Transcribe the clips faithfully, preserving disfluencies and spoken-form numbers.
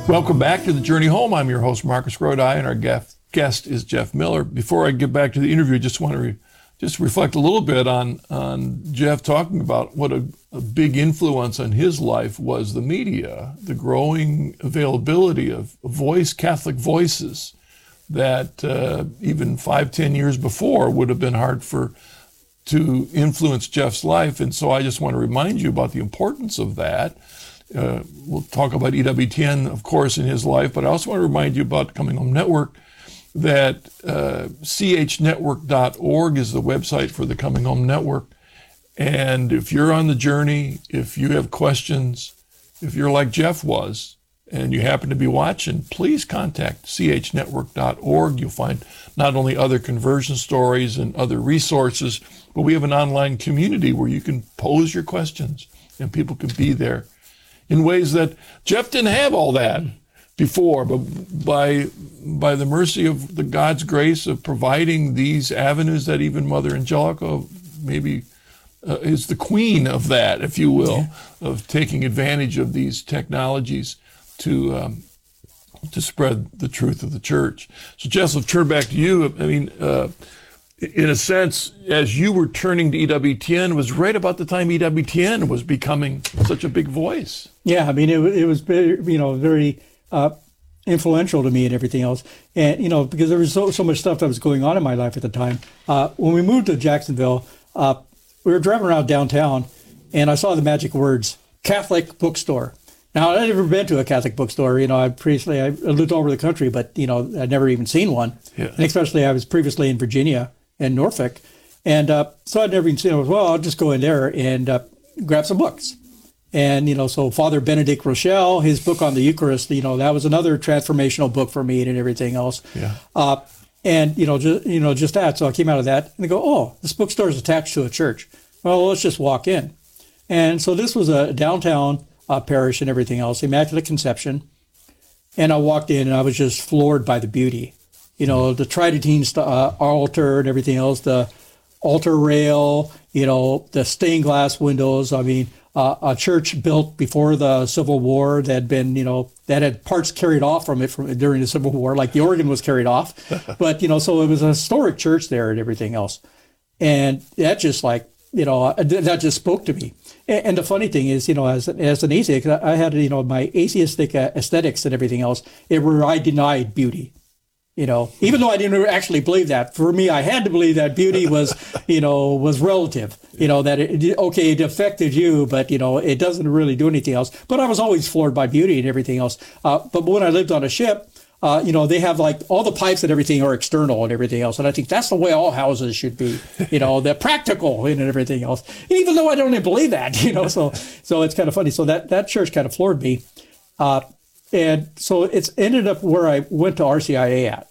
Welcome back to The Journey Home. I'm your host, Marcus Grodi, and our guest, guest is Jeff Miller. Before I get back to the interview, I just want to re, just reflect a little bit on, on Jeff talking about what a, a big influence on his life was the media, the growing availability of voice, Catholic voices that uh, even five, ten years before would have been hard for to influence Jeff's life. And so I just want to remind you about the importance of that. Uh, we'll talk about E W T N, of course, in his life, but I also want to remind you about Coming Home Network, that uh, c h network dot org is the website for the Coming Home Network. And if you're on the journey, if you have questions, if you're like Jeff was, and you happen to be watching, please contact c h network dot org. You'll find not only other conversion stories and other resources, but we have an online community where you can pose your questions and people can be there in ways that Jeff didn't have all that before, but by by the mercy of the God's grace of providing these avenues that even Mother Angelica maybe uh, is the queen of that, if you will, yeah. of taking advantage of these technologies to um, to spread the truth of the church. So Jeff, I'll turn back to you. I mean, uh, in a sense, as you were turning to E W T N, was right about the time E W T N was becoming such a big voice. Yeah, I mean, it, it was, you know, very uh, influential to me and everything else. And, you know, because there was so, so much stuff that was going on in my life at the time. Uh, when we moved to Jacksonville, uh, we were driving around downtown, and I saw the magic words, Catholic bookstore. Now, I'd never been to a Catholic bookstore. You know, I previously, I lived all over the country, but, you know, I'd never even seen one. Yeah. And especially I was previously in Virginia and Norfolk. And uh, so I'd never even seen it. Well, I'll just go in there and uh, grab some books. And, you know, so Father Benedict Rochelle, his book on the Eucharist, you know, that was another transformational book for me and everything else. Yeah. Uh, and, you know, just, you know, just that. So I came out of that and they go, oh, this bookstore is attached to a church. Well, let's just walk in. And so this was a downtown uh, parish and everything else, Immaculate Conception. And I walked in and I was just floored by the beauty. You know, the Tridentine uh, altar and everything else, the altar rail, you know, the stained glass windows. I mean, uh, a church built before the Civil War that had been, you know, that had parts carried off from it from during the Civil War, like the organ was carried off. But, you know, so it was a historic church there and everything else. And that just like, you know, that just spoke to me. And the funny thing is, you know, as, as an atheist, I had, you know, my atheistic aesthetics and everything else, it where I denied beauty. You know, even though I didn't actually believe that, for me, I had to believe that beauty was, you know, was relative. You know, that it, okay, it affected you, but you know, it doesn't really do anything else. But I was always floored by beauty and everything else. Uh, but when I lived on a ship, uh, you know, they have like all the pipes and everything are external and everything else, and I think that's the way all houses should be. You know, they're practical and everything else. Even though I don't even believe that, you know, so so it's kind of funny. So that that church kind of floored me. Uh, And so it's ended up where I went to R C I A at.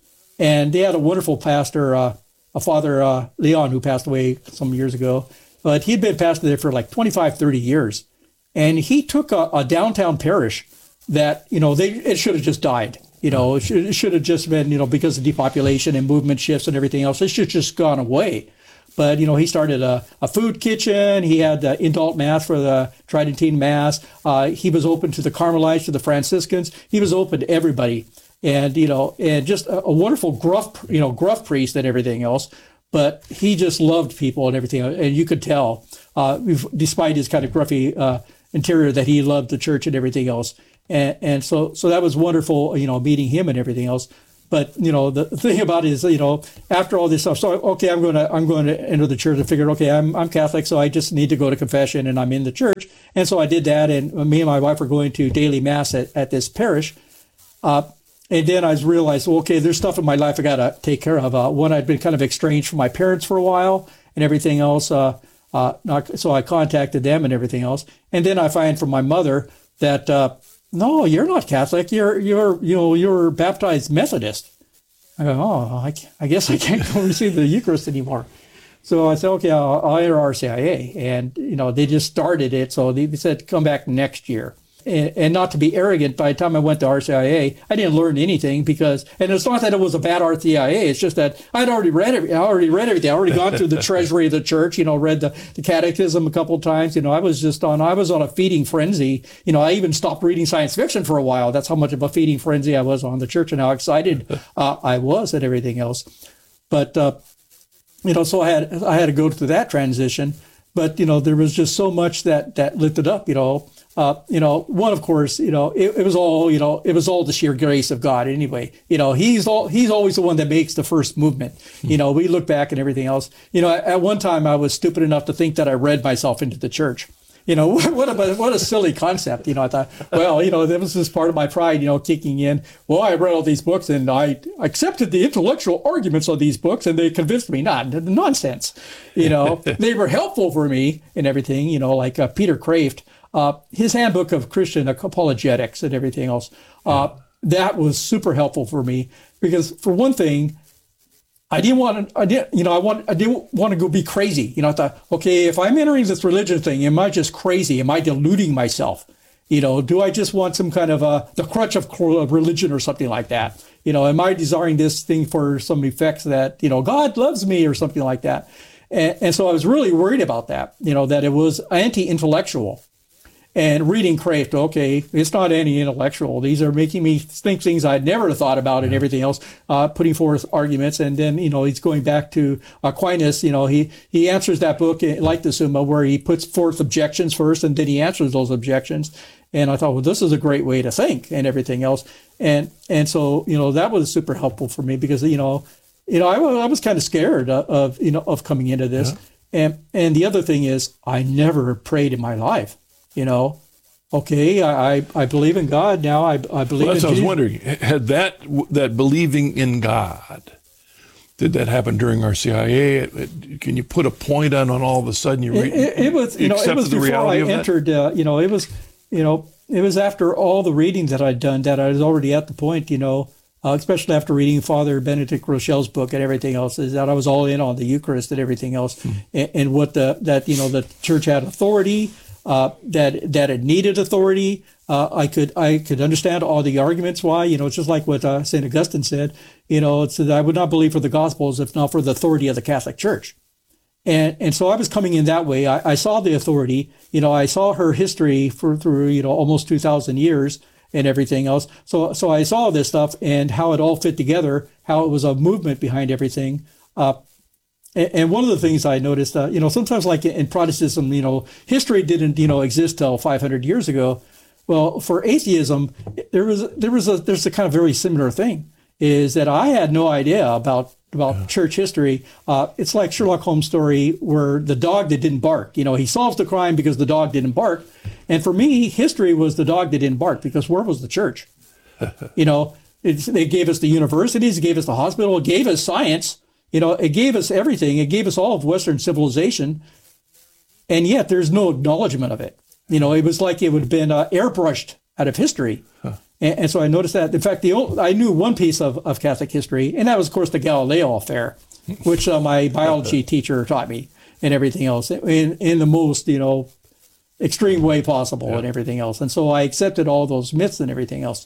And they had a wonderful pastor, uh, a Father uh, Leon, who passed away some years ago. But he'd been pastor there for like twenty-five, thirty years. And he took a, a downtown parish that, you know, they it should have just died. You know, it should, it should have just been, you know, because of depopulation and movement shifts and everything else, it should have just gone away. But, you know, he started a, a food kitchen. He had the indult mass for the Tridentine Mass. Uh, he was open to the Carmelites, to the Franciscans. He was open to everybody. And, you know, and just a, a wonderful gruff, you know, gruff priest and everything else. But he just loved people and everything. And you could tell, uh, despite his kind of gruffy uh, interior, that he loved the church and everything else. And, and so, so that was wonderful, you know, meeting him and everything else. But, you know, the thing about it is, you know, after all this stuff, so, okay, I'm going to, I'm going to enter the church. I figured, okay, I'm, I'm Catholic, so I just need to go to confession and I'm in the church. And so I did that. And me and my wife were going to daily mass at, at this parish. Uh, and then I realized, well, okay, there's stuff in my life I got to take care of. Uh, one, I'd been kind of estranged from my parents for a while and everything else. Uh, uh, not, so I contacted them and everything else. And then I find from my mother that, uh, no, you're not Catholic. You're, you're, you know, you're baptized Methodist. I go, oh, I, I guess I can't go receive the Eucharist anymore. So I said, okay, I'll, I'll enter R C I A. And, you know, they just started it. So they said, come back next year. and, and not to be arrogant, by the time I went to R C I A, I didn't learn anything because, and it's not that it was a bad R C I A, it's just that I'd already read every, I already read everything. I already gone through the treasury of the church, you know, read the, the catechism a couple of times. You know, I was just on, I was on a feeding frenzy. You know, I even stopped reading science fiction for a while. That's how much of a feeding frenzy I was on the church and how excited uh, I was and everything else. But, uh, you know, so I had, I had to go through that transition. But, you know, there was just so much that, that lifted up, you know. Uh, you know, one, of course, you know, it, it was all, you know, it was all the sheer grace of God anyway. You know, he's all, he's always the one that makes the first movement. You know, we look back and everything else. You know, at, at one time I was stupid enough to think that I read myself into the church. You know, what, what a, what a silly concept. You know, I thought, well, you know, that was just part of my pride, you know, kicking in. Well, I read all these books and I accepted the intellectual arguments of these books and they convinced me not. Nonsense. You know, they were helpful for me and everything, you know, like uh, Peter Kraft. Uh, his handbook of Christian apologetics and everything else, uh, that was super helpful for me because, for one thing, I didn't want to, I didn't, you know, I want, I didn't want to go be crazy. You know, I thought, okay, if I'm entering this religion thing, am I just crazy? Am I deluding myself? You know, do I just want some kind of a, the crutch of religion or something like that? You know, am I desiring this thing for some effects that, you know, God loves me or something like that? And, and so I was really worried about that, you know, that it was anti-intellectual. And reading Kraft, okay, it's not any intellectual. These are making me think things I'd never thought about and everything else, uh, putting forth arguments. And then, you know, he's going back to Aquinas. You know, he, he answers that book, like the Summa, where he puts forth objections first and then he answers those objections. And I thought, well, this is a great way to think and everything else. And, and so, you know, that was super helpful for me because, you know, you know, I, I was kind of scared of, of, you know, of coming into this. Yeah. And, and the other thing is I never prayed in my life. You know, okay, I, I believe in God now. I, I believe well, that's in what I was Jesus. wondering. Had that that believing in God, did that happen during R C I A? Can you put a point on on all of a sudden you re- it, it, it was, you know, it was before I entered. Uh, you know, it was, you know, it was after all the reading that I'd done that I was already at the point. You know, uh, especially after reading Father Benedict Rochelle's book and everything else, is that I was all in on the Eucharist and everything else, hmm. and, and what the that you know the church had authority. Uh, that that it needed authority. Uh, I could I could understand all the arguments why. You know, it's just like what uh, Saint Augustine said. You know, it's that I would not believe for the Gospels if not for the authority of the Catholic Church. And and so I was coming in that way. I, I saw the authority. You know, I saw her history for through you know almost two thousand years and everything else. So so I saw this stuff and how it all fit together. How it was a movement behind everything. Uh, And one of the things I noticed, uh, you know, sometimes like in Protestantism, you know, history didn't, you know, exist till five hundred years ago. Well, for atheism, there was there was a there's a kind of very similar thing. Is that I had no idea about about yeah. church history. Uh, it's like Sherlock Holmes' story where the dog that didn't bark. You know, he solves the crime because the dog didn't bark. And for me, history was the dog that didn't bark because where was the church? You know, it's, they gave us the universities, gave us the hospital, gave us science. You know, it gave us everything. It gave us all of Western civilization, and yet there's no acknowledgement of it. You know, it was like it would have been uh, airbrushed out of history. Huh. And, and so I noticed that. In fact, the old, I knew one piece of, of Catholic history, and that was, of course, the Galileo affair, which uh, my biology teacher taught me, and everything else in in the most, you know, extreme way possible, yeah. and everything else. And so I accepted all those myths and everything else.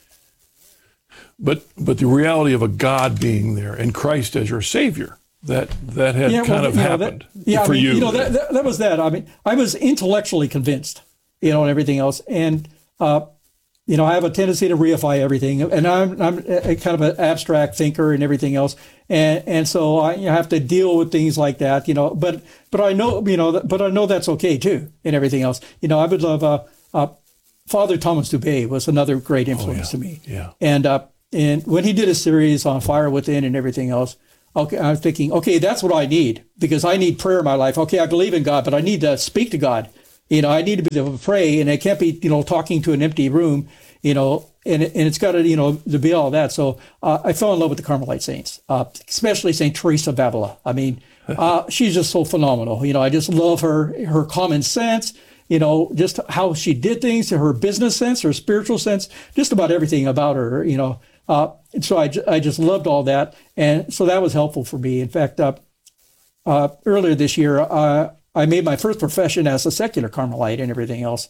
But but the reality of a God being there and Christ as your Savior, that that had yeah, kind well, of happened know, that, yeah, for I mean, you. You know, that, that, that was that. I mean, I was intellectually convinced, you know, and everything else. And, uh, you know, I have a tendency to reify everything. And I'm I'm a, kind of an abstract thinker and everything else. And and so I you know, have to deal with things like that, you know. But but I know, you know, but I know that's okay, too, and everything else. You know, I would love uh, uh, Father Thomas Dubé was another great influence oh, yeah. to me. Yeah. And, uh, And when he did a series on Fire Within and everything else, okay, I was thinking, okay, that's what I need because I need prayer in my life. Okay, I believe in God, but I need to speak to God. You know, I need to be able to pray, and it can't be, you know, talking to an empty room, you know, and, it, and it's got to, you know, to be all that. So uh, I fell in love with the Carmelite saints, uh, especially Saint Teresa of Avila. I mean, uh, she's just so phenomenal. You know, I just love her, her common sense. You know, just how she did things, her business sense, her spiritual sense, just about everything about her, you know. Uh, and so I, I just loved all that. And so that was helpful for me. In fact, uh, uh, earlier this year, uh, I made my first profession as a secular Carmelite and everything else.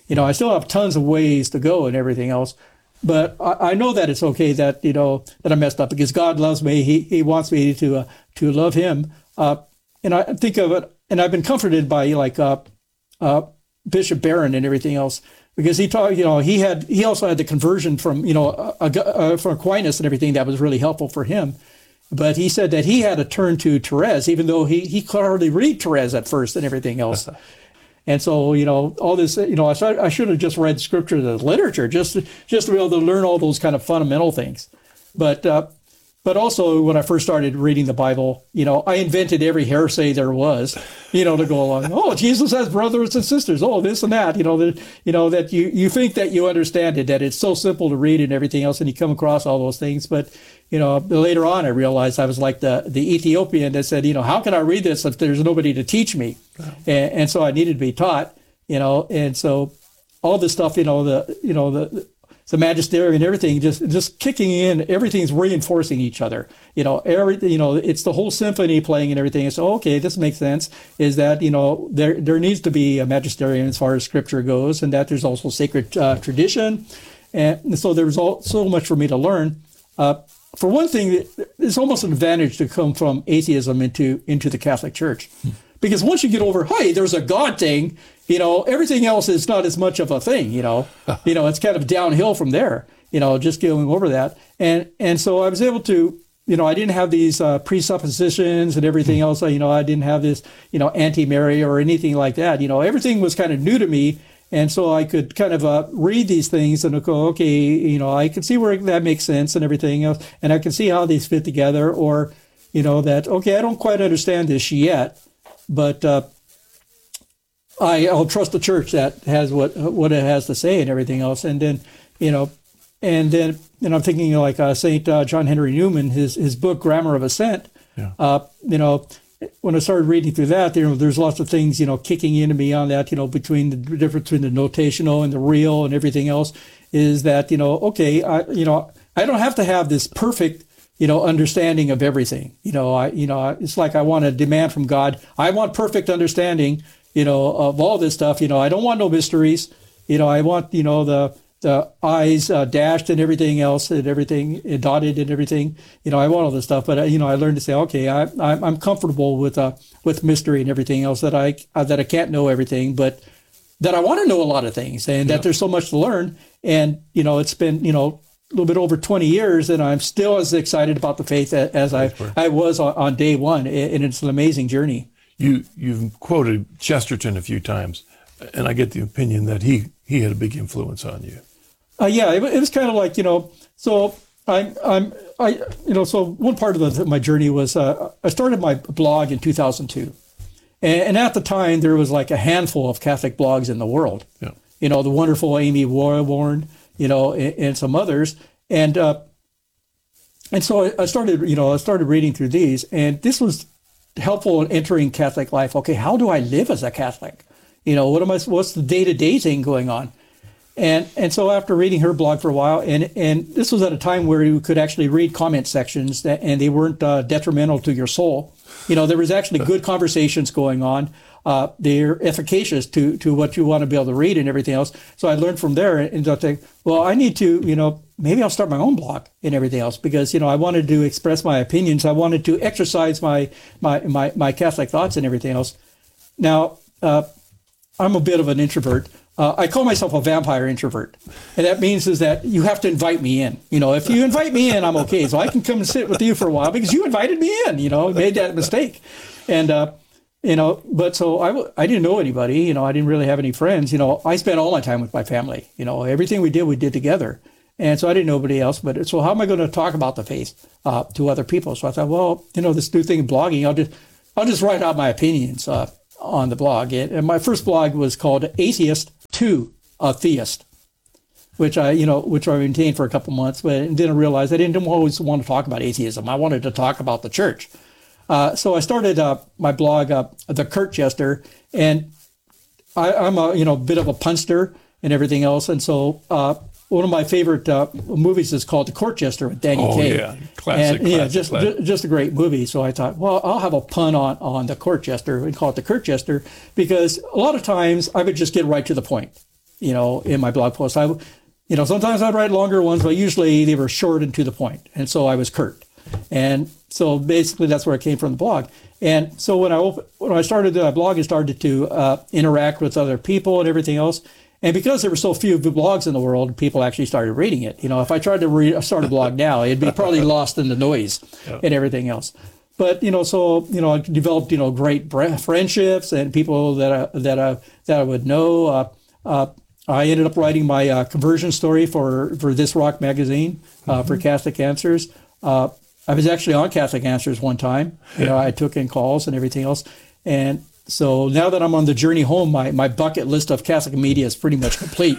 You know, I still have tons of ways to go and everything else. But I, I know that it's okay that, you know, that I messed up because God loves me. He He wants me to uh, to love Him. Uh, and I think of it, and I've been comforted by like uh, uh, Bishop Barron and everything else, because he taught, you know, he had he also had the conversion from, you know, uh, uh, from Aquinas and everything that was really helpful for him. But he said that he had to turn to Therese, even though he he could hardly read Therese at first and everything else. And so, you know, all this, you know, I, started, I should have just read scripture as literature, just to, just to be able to learn all those kind of fundamental things. But uh, but also, when I first started reading the Bible, you know, I invented every heresy there was, you know, to go along. Oh, Jesus has brothers and sisters. Oh, this and that. You know, that you know that you you think that you understand it, that it's so simple to read and everything else, and you come across all those things. But you know, later on, I realized I was like the the Ethiopian that said, you know, how can I read this if there's nobody to teach me? Wow. And, and so I needed to be taught. You know, and so all this stuff, you know, the you know the. the magisterium and everything, just just kicking in, everything's reinforcing each other. You know, every you know, it's the whole symphony playing and everything. And so, okay, this makes sense. Is that you know there there needs to be a magisterium as far as scripture goes, and that there's also sacred uh, tradition, and so there's all, so much for me to learn. Uh, for one thing, it's almost an advantage to come from atheism into into the Catholic Church. Because once you get over, hey, there's a God thing, you know, everything else is not as much of a thing, you know. You know, it's kind of downhill from there, you know, just going over that. And and so I was able to, you know, I didn't have these uh, presuppositions and everything else. You know, I didn't have this, you know, anti-Mary or anything like that. You know, everything was kind of new to me. And so I could kind of uh, read these things and go, okay, you know, I can see where that makes sense and everything else. And I can see how these fit together, or, you know, that, okay, I don't quite understand this yet. But uh, I, I'll trust the church that has what what it has to say and everything else. And then, you know, and then, and I'm thinking like uh, Saint uh, John Henry Newman, his his book Grammar of Assent. Yeah. Uh, you know, when I started reading through that, there there's lots of things, you know, kicking into me on that. You know, between the difference between the notational and the real and everything else, is that you know, okay, I you know, I don't have to have this perfect, you know, understanding of everything. You know, I, you know, it's like I want to demand from God, I want perfect understanding, you know, of all this stuff. You know, I don't want no mysteries. You know, I want, you know, the the I's uh, dashed and everything else and everything uh, dotted and everything. You know, I want all this stuff. But, uh, you know, I learned to say, okay, I, I, I'm comfortable with uh, with mystery and everything else, that I, uh, that I can't know everything, but that I want to know a lot of things, and yeah. that there's so much to learn. And, you know, it's been, you know, a little bit over twenty years, and I'm still as excited about the faith as I, I was on, on day one, and it's an amazing journey. You, you've quoted Chesterton a few times, and I get the opinion that he, he had a big influence on you. Uh, yeah, it, it was kind of like, you know, so I'm, I'm, I, you know, so one part of the, my journey was uh, I started my blog in two thousand two, and, and at the time there was like a handful of Catholic blogs in the world. Yeah. You know, the wonderful Amy Warborn, you know, and, and some others. And uh, and so I started, you know, I started reading through these, and this was helpful in entering Catholic life. Okay, how do I live as a Catholic? You know, what am I? What's the day-to-day thing going on? And and so after reading her blog for a while, and and this was at a time where you could actually read comment sections, that, and they weren't uh, detrimental to your soul. You know, there was actually good conversations going on. Uh, they're efficacious to to what you want to be able to read and everything else. So I learned from there, and I think, well, I need to, you know, maybe I'll start my own blog and everything else, because, you know, I wanted to express my opinions. I wanted to exercise my my my, my Catholic thoughts and everything else. Now, uh, I'm a bit of an introvert. Uh, I call myself a vampire introvert. And that means is that you have to invite me in. You know, if you invite me in, I'm okay. So I can come and sit with you for a while because you invited me in, you know, made that mistake. And, uh, you know, but so I, I didn't know anybody, you know, I didn't really have any friends. You know, I spent all my time with my family. You know, everything we did, we did together. And so I didn't know anybody else. But so how am I going to talk about the faith uh, to other people? So I thought, well, you know, this new thing in blogging, I'll just, I'll just write out my opinions uh, on the blog. And my first blog was called Atheist to a Theist, which I, you know, which I maintained for a couple months, but then I realized I didn't always want to talk about atheism. I wanted to talk about the church. Uh, so I started uh, my blog, uh, The Court Jester, and I, I'm a, you know, bit of a punster and everything else. And so uh, one of my favorite uh, movies is called The Court Jester with Danny oh, Kaye. Yeah, classic. And, yeah, classic, just classic. just a great movie. So I thought, well, I'll have a pun on, on The Court Jester and call it The Court Jester, because a lot of times I would just get right to the point. you know, in my blog posts. I, you know, sometimes I'd write longer ones, but usually they were short and to the point. And so I was curt. And so basically that's where I came from, the blog. And so when I op- when I started the blog, I started to uh, interact with other people and everything else. And because there were so few blogs in the world, people actually started reading it. You know, if I tried to re- start a blog now, it'd be probably lost in the noise yeah. and everything else. But, you know, so, you know, I developed, you know, great friendships and people that I, that I, that I would know. Uh, uh, I ended up writing my uh, conversion story for, for This Rock magazine, uh, mm-hmm. for Catholic Answers. Uh, I was actually on Catholic Answers one time. You know, I took in calls and everything else. And so now that I'm on the journey home, my, my bucket list of Catholic media is pretty much complete.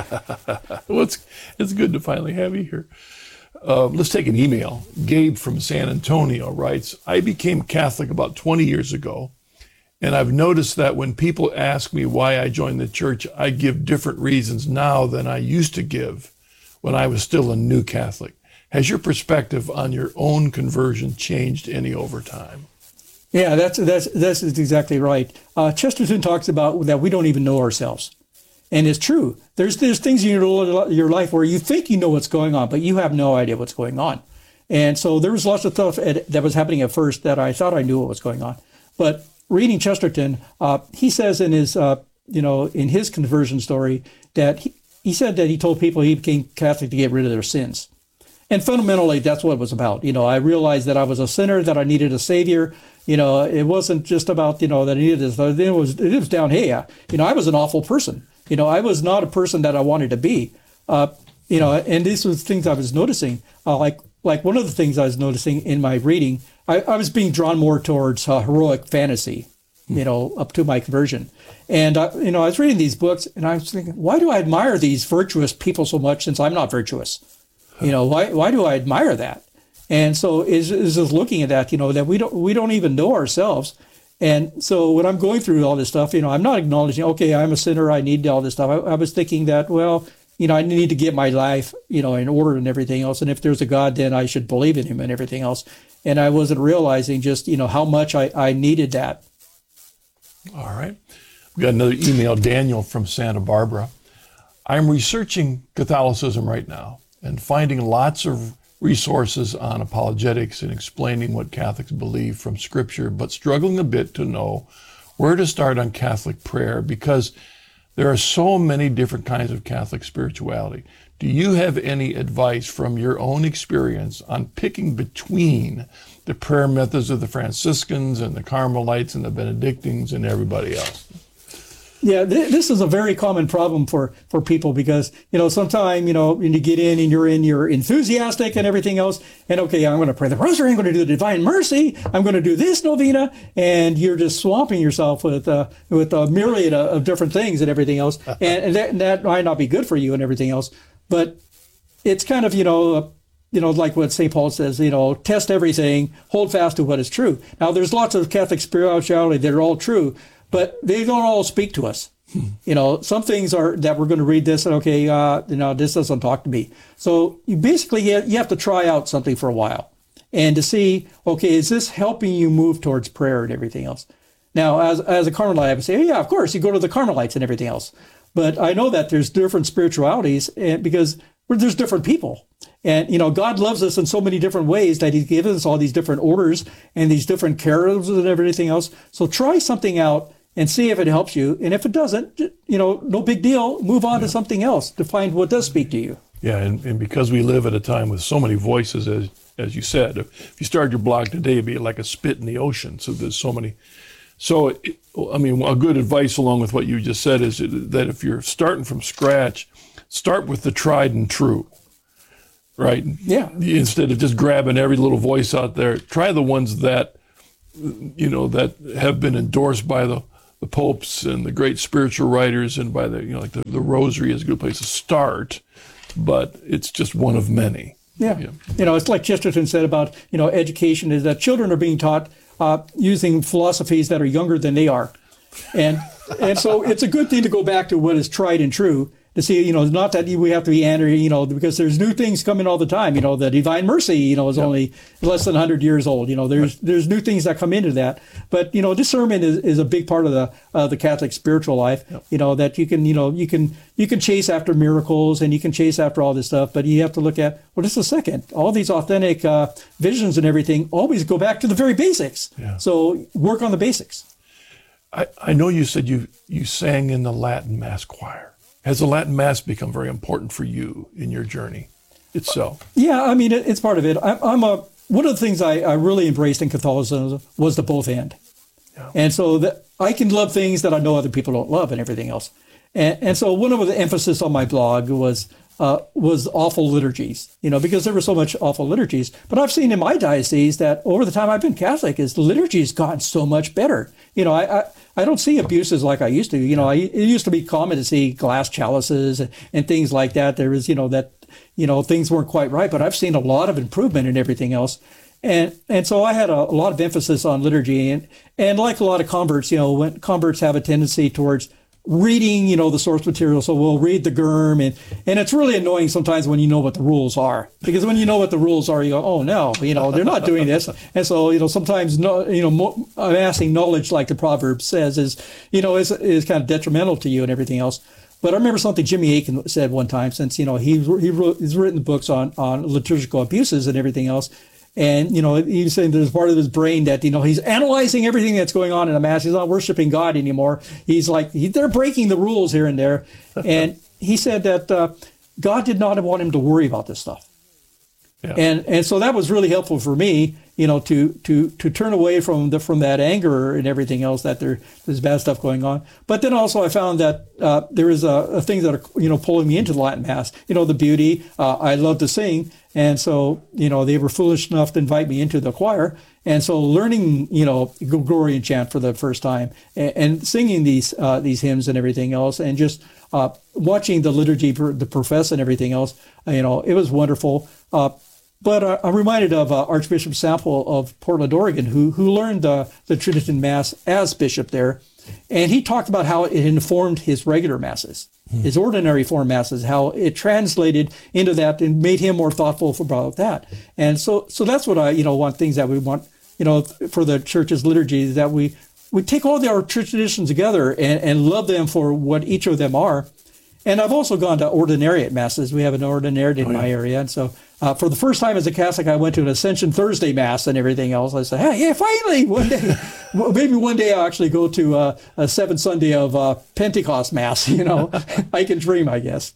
Well, it's, it's good to finally have you here. Uh, let's take an email. Gabe from San Antonio writes, I became Catholic about twenty years ago, and I've noticed that when people ask me why I joined the church, I give different reasons now than I used to give when I was still a new Catholic. Has your perspective on your own conversion changed any over time? Yeah, that's that's that's exactly right. Uh, Chesterton talks about that we don't even know ourselves. And it's true. There's there's things in your, your life where you think you know what's going on, but you have no idea what's going on. And so there was lots of stuff at, that was happening at first that I thought I knew what was going on. But reading Chesterton, uh, he says in his, uh, you know, in his conversion story that he, he said that he told people he became Catholic to get rid of their sins. And fundamentally, that's what it was about. You know, I realized that I was a sinner, that I needed a savior. You know, it wasn't just about, you know, that I needed this. It was, it was down, hey, you know, I was an awful person. You know, I was not a person that I wanted to be. Uh, you know, and these were things I was noticing. Uh, like, like one of the things I was noticing in my reading, I, I was being drawn more towards uh, heroic fantasy, you know, up to my conversion. And, uh, you know, I was reading these books and I was thinking, why do I admire these virtuous people so much since I'm not virtuous? You know, why why do I admire that? And so is is just looking at that, you know, that we don't we don't even know ourselves. And so when I'm going through all this stuff, you know, I'm not acknowledging, okay, I'm a sinner, I need all this stuff. I, I was thinking that, well, you know, I need to get my life, you know, in order and everything else. And if there's a God, then I should believe in him and everything else. And I wasn't realizing just, you know, how much I, I needed that. All right. We got another email, Daniel from Santa Barbara. I'm researching Catholicism right now and finding lots of resources on apologetics and explaining what Catholics believe from Scripture, but struggling a bit to know where to start on Catholic prayer because there are so many different kinds of Catholic spirituality. Do you have any advice from your own experience on picking between the prayer methods of the Franciscans and the Carmelites and the Benedictines and everybody else? Yeah, th- this is a very common problem for, for people because, you know, sometimes, you know, when you get in and you're in, you're enthusiastic and everything else. And okay, I'm going to pray the rosary. I'm going to do the Divine Mercy. I'm going to do this novena. And you're just swamping yourself with, uh, with a myriad of, of different things and everything else. And, and, that, and that might not be good for you and everything else. But it's kind of, you know, uh, you know, like what Saint Paul says, you know, test everything, hold fast to what is true. Now, there's lots of Catholic spirituality that are all true, but they don't all speak to us. You know, some things are that we're going to read this and, okay, uh, you know, this doesn't talk to me. So you basically, you have to try out something for a while and to see, okay, is this helping you move towards prayer and everything else? Now, as, as a Carmelite, I would say, yeah, of course, you go to the Carmelites and everything else. But I know that there's different spiritualities and because there's different people. And, you know, God loves us in so many different ways that he gives us all these different orders and these different carols and everything else. So try something out and see if it helps you. And if it doesn't, you know, no big deal. Move on yeah. to something else to find what does speak to you. Yeah, and, and because we live at a time with so many voices, as as you said, if, if you started your blog today, it'd be like a spit in the ocean. So there's so many. So, it, I mean, a good advice along with what you just said is that if you're starting from scratch, start with the tried and true, right? Yeah. Instead of just grabbing every little voice out there, try the ones that, you know, that have been endorsed by the the popes and the great spiritual writers, and by the, you know, like the, the rosary is a good place to start, but it's just one of many. Yeah. yeah. You know, it's like Chesterton said about, you know, education is that children are being taught uh, using philosophies that are younger than they are. And, and so it's a good thing to go back to what is tried and true. to see, you know, not that we have to be angry, you know, because there's new things coming all the time. You know, the Divine Mercy, you know, is yep. only less than one hundred years old. You know, there's right. there's new things that come into that. But, you know, discernment is, is a big part of the uh, the Catholic spiritual life. Yep. You know, that you can, you know, you can you can chase after miracles and you can chase after all this stuff, but you have to look at, well, just a second, all these authentic uh, visions and everything always go back to the very basics. Yeah. So work on the basics. I, I know you said you you sang in the Latin Mass choir. Has the Latin Mass become very important for you in your journey itself? Yeah, I mean, it, it's part of it. I, I'm a one of the things I, I really embraced in Catholicism was the both and. Yeah. And so that I can love things that I know other people don't love and everything else. And, and so one of the emphasis on my blog was uh, was awful liturgies, you know, because there were so much awful liturgies. But I've seen in my diocese that over the time I've been Catholic, is the liturgy's gotten so much better. You know, I, I, I don't see abuses like I used to. You know, I, it used to be common to see glass chalices and, and things like that. There was, you know, that, you know, things weren't quite right. But I've seen a lot of improvement in everything else. And and so I had a, a lot of emphasis on liturgy. And, and like a lot of converts, you know, when converts have a tendency towards reading, you know, the source material. So we'll read the G R M, and, and it's really annoying sometimes when you know what the rules are, because when you know what the rules are, you go, oh no, you know, they're not doing this. And so, you know, sometimes, no, you know, mo- amassing knowledge, like the proverb says, is, you know, is, is kind of detrimental to you and everything else. But I remember something Jimmy Akin said one time, since, you know, he, he wrote, he's written books on, on liturgical abuses and everything else. And, you know, he's saying there's part of his brain that, you know, he's analyzing everything that's going on in a mass. He's not worshiping God anymore. He's like, he, they're breaking the rules here and there. And he said that uh, God did not want him to worry about this stuff. Yeah. And and so that was really helpful for me, you know, to to to turn away from the from that anger and everything else, that there there's bad stuff going on. But then also I found that uh, there is a, a things that are, you know, pulling me into the Latin Mass. You know, the beauty. Uh, I love to sing, and so, you know, they were foolish enough to invite me into the choir. And so learning, you know, Gregorian chant for the first time, and, and singing these uh, these hymns and everything else, and just uh, watching the liturgy, the profess and everything else, you know, it was wonderful. Uh, But uh, I'm reminded of uh, Archbishop Sample of Portland, Oregon, who who learned uh, the Tridentine Mass as bishop there. And he talked about how it informed his regular Masses, hmm. his ordinary form Masses, how it translated into that and made him more thoughtful about that. And so so that's what I, you know, want, things that we want, you know, for the church's liturgy, that we, we take all the, our traditions together and, and love them for what each of them are. And I've also gone to ordinariate Masses. We have an ordinariate in oh, yeah. my area. And so uh, for the first time as a Catholic, I went to an Ascension Thursday Mass and everything else. I said, hey, yeah, finally, one day, maybe one day I'll actually go to uh, a seventh Sunday of uh, Pentecost Mass. You know, I can dream, I guess.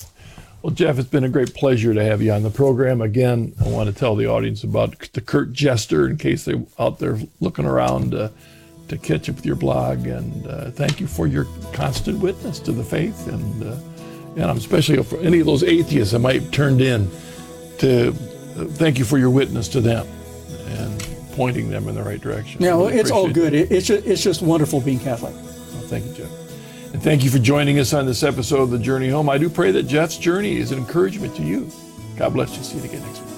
Well, Jeff, it's been a great pleasure to have you on the program. Again, I want to tell the audience about the Kurt Jester, in case they're out there looking around uh, to catch up with your blog, and uh, thank you for your constant witness to the faith, and uh, and I'm especially for any of those atheists that might have turned in, to uh, thank you for your witness to them and pointing them in the right direction. Yeah, well, really it's all good. It. It's just, it's just wonderful being Catholic. Well, thank you, Jeff, and thank you for joining us on this episode of The Journey Home. I do pray that Jeff's journey is an encouragement to you. God bless you. See you again next week.